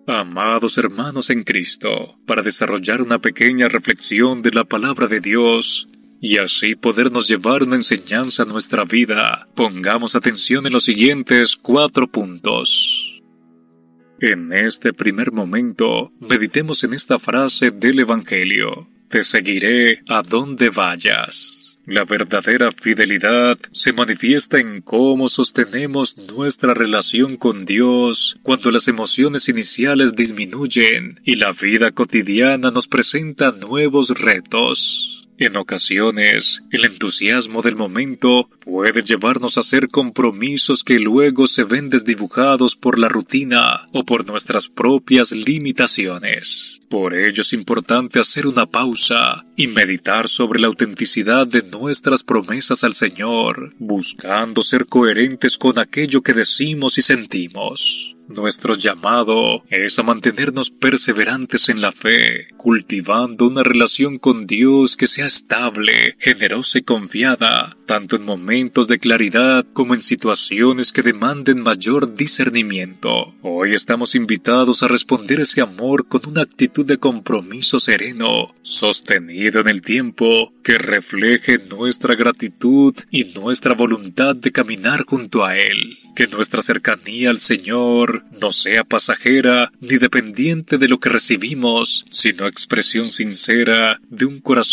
Amados hermanos en Cristo, para desarrollar una pequeña reflexión de la palabra de Dios y así podernos llevar una enseñanza a nuestra vida, pongamos atención en los siguientes 4 puntos. En este primer momento, meditemos en esta frase del Evangelio: te seguiré a donde vayas. La verdadera fidelidad se manifiesta en cómo sostenemos nuestra relación con Dios cuando las emociones iniciales disminuyen y la vida cotidiana nos presenta nuevos retos. En ocasiones, el entusiasmo del momento puede llevarnos a hacer compromisos que luego se ven desdibujados por la rutina o por nuestras propias limitaciones. Por ello es importante hacer una pausa y meditar sobre la autenticidad de nuestras promesas al Señor, buscando ser coherentes con aquello que decimos y sentimos. Nuestro llamado es a mantenernos perseverantes en la fe, cultivando una relación con Dios que sea estable, generosa y confiada, tanto en momentos de claridad como en situaciones que demanden mayor discernimiento. Hoy estamos invitados a responder ese amor con una actitud de compromiso sereno, sostenido en el tiempo, que refleje nuestra gratitud y nuestra voluntad de caminar junto a Él. Que nuestra cercanía al Señor no sea pasajera ni dependiente de lo que recibimos, sino expresión sincera de un corazón